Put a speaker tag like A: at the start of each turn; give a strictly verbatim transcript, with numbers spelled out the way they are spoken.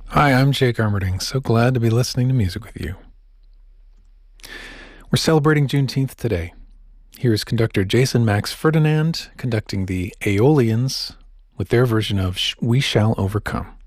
A: Hi, I'm Jake Armerding. So glad to be listening to music with you. We're celebrating Juneteenth today. Here is conductor Jason Max Ferdinand conducting the Aeolians with their version of We Shall Overcome.